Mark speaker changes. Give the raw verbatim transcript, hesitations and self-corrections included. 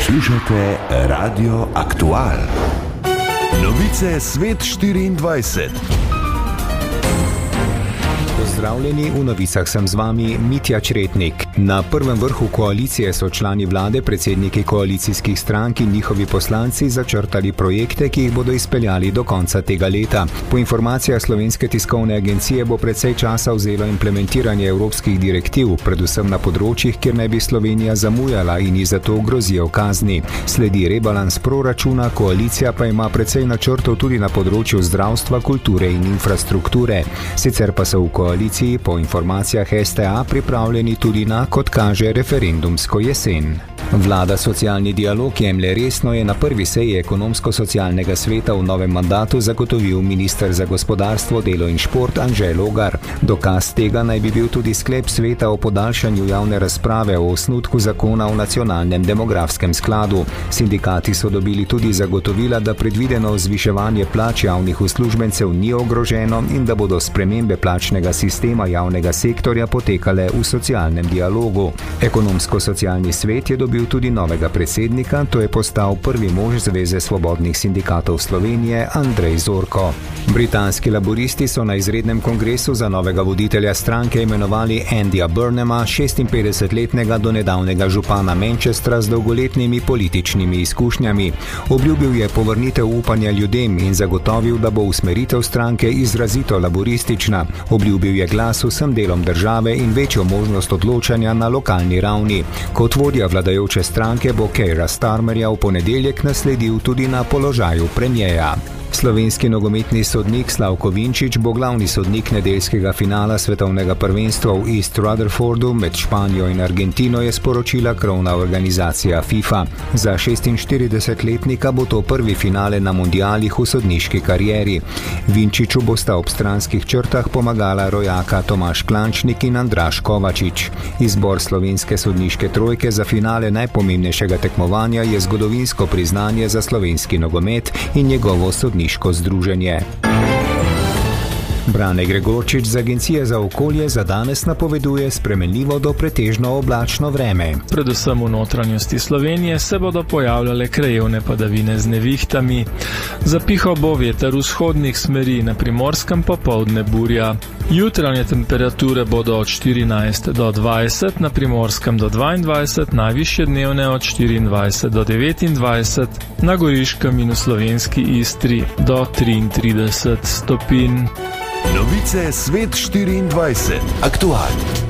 Speaker 1: Poslušate Radio Aktual. Novice Svet štiriindvajset.
Speaker 2: Pozdravljeni, v novicah sem z vami Mitja Čretnik. Na prvem vrhu koalicije so člani vlade, predsedniki koalicijskih strank in njihovi poslanci začrtali projekte, ki jih bodo izpeljali do konca tega leta. Po informacijah Slovenske tiskovne agencije bo precej časa vzelo implementiranje evropskih direktiv, predvsem na področjih, kjer naj bi Slovenija zamujala in ji zato grozijo kazni. Sledi rebalans proračuna, koalicija pa ima precej načrtov tudi na področju zdravstva, kulture in infrastrukture. Sicer pa so v koaliciji po informacijah S T A pripravljeni tudi na, kot kaže, referendumsko jesen. Vlada socialni dialog jemlje resno, je na prvi seji ekonomsko-socialnega sveta v novem mandatu zagotovil minister za gospodarstvo, delo in šport Anže Logar. Dokaz tega naj bi bil tudi sklep sveta o podaljšanju javne razprave o osnutku zakona o nacionalnem demografskem skladu. Sindikati so dobili tudi zagotovila, da predvideno zviševanje plač javnih uslužbencev ni ogroženo in da bodo spremembe plačnega sistema javnega sektorja potekale v socialnem dialogu. Ekonomsko-socialni svet je dobil tudi novega predsednika, to je postal prvi mož Zveze svobodnih sindikatov Slovenije Andrej Zorko. Britanski laburisti so na izrednem kongresu za novega voditelja stranke imenovali Andyja Burnhama, šestinpetdesetletnega donedavnega župana Manchestra z dolgoletnimi političnimi izkušnjami. Obljubil je povrnitev upanja ljudem in zagotovil, da bo usmeritev stranke izrazito laburistična. Obljubil je glas vsem delom države in večjo možnost odločanja na lokalni ravni. Kot vodja vladajoče stranke bo Keira Starmerja v ponedeljek nasledil tudi na položaju premierja. Slovenski nogometni sodnik Slavko Vinčić bo glavni sodnik nedeljskega finala svetovnega prvenstva v East Rutherfordu med Španijo in Argentino, je sporočila krovna organizacija FIFA. Za šestinštiridesetletnika bo to prvi finale na mundialih v sodniški karieri. Vinčiću bosta ob stranskih črtah pomagala rojaka Tomaž Klančnik in Andraž Kovačič. Izbor slovenske sodniške trojke za finale najpomembnejšega tekmovanja je zgodovinsko priznanje za slovenski nogomet in njegovo sodniško združenje. Brane Gregorčič z Agencije za okolje za danes napoveduje spremenljivo do pretežno oblačno vreme.
Speaker 3: Predvsem v notranjosti Slovenije se bodo pojavljale krajevne padavine z nevihtami. Zapihal bo veter vzhodnih smeri, na Primorskem popoldne burja. Jutranje temperature bodo od štirinajst do dvajset, na Primorskem do dvaindvajset, najvišje dnevne od štiriindvajset do devetindvajset, na Goriškem in v slovenski Istri do triintrideset stopinj.
Speaker 1: Novice Svet štiriindvajset. Aktualni.